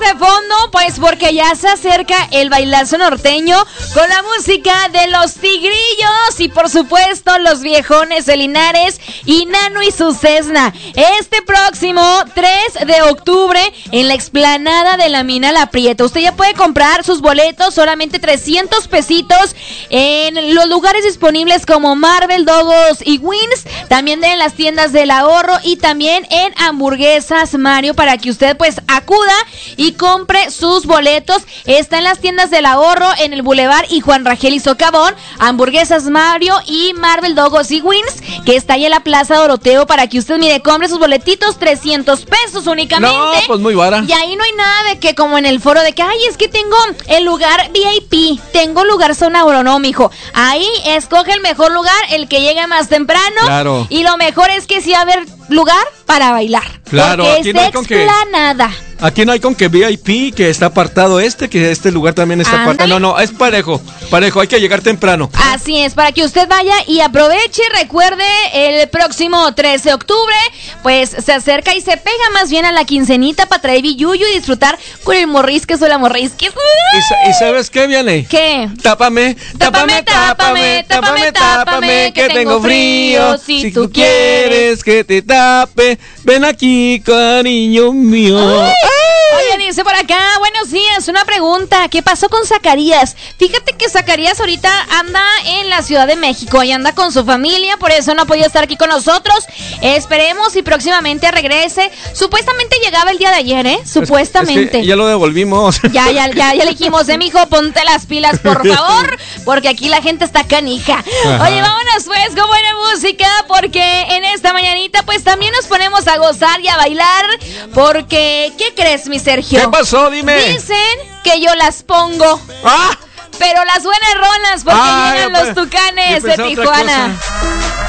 de fondo? Pues porque ya se acerca el bailazo norteño con la música de los Tigrillos y por supuesto los viejones de Linares y Nano y su Cessna. Este próximo 3 de octubre en la explanada de la Mina La Prieta. Usted ya puede comprar sus boletos, solamente 300 pesitos en los lugares disponibles como Marvel, Dogos y Wings, también en las tiendas del ahorro y también en Hamburguesas Mario para que usted pues acuda y compre sus boletos. Está en las tiendas del ahorro, en el Boulevard y Juan Rangel y Socavón, Hamburguesas Mario y Marvel, Dogos y Wings, que está ahí en la Plaza Doroteo para que usted, mire, compre sus boletitos, 300 pesos únicamente. No, pues muy vara. Y ahí no hay nada de que como en el foro de que, ay, es que tengo el lugar VIP, tengo lugar zona oro, no, mijo. Ahí escoge el mejor lugar, el que llegue más temprano. Claro. Y lo mejor es que sí va a haber lugar para bailar. Claro, porque aquí es no hay con que- explanada. Aquí no hay con que VIP, que está apartado que este lugar también está apartado. No, es parejo, hay que llegar temprano. Así es, para que usted vaya y aproveche. Recuerde, el próximo 13 de octubre, pues se acerca y se pega más bien a la quincenita para traer billuyo y disfrutar con el morrisques o la morrisques. ¿Y sabes qué, Vianney? ¿Qué? Tápame, que tengo frío. Si tú quieres que te tape, ven aquí, cariño mío. Oye, dice por acá, buenos días, una pregunta, ¿qué pasó con Zacarías? Fíjate que Zacarías ahorita anda en la Ciudad de México y anda con su familia, por eso no ha podido estar aquí con nosotros. Esperemos y próximamente regrese. Supuestamente llegaba el día de ayer, supuestamente. Es que ya lo devolvimos. Ya le dijimos, mijo, ponte las pilas, por favor, porque aquí la gente está canija. Ajá. Oye, vámonos pues con buena música, porque en esta mañanita pues también nos ponemos a gozar y a bailar, porque, ¿qué crees, mi Sergio? ¿Qué pasó? Dime. Dicen que yo las pongo. ¡Ah! Pero las buenas rolas, porque llegan los Tucanes de Tijuana.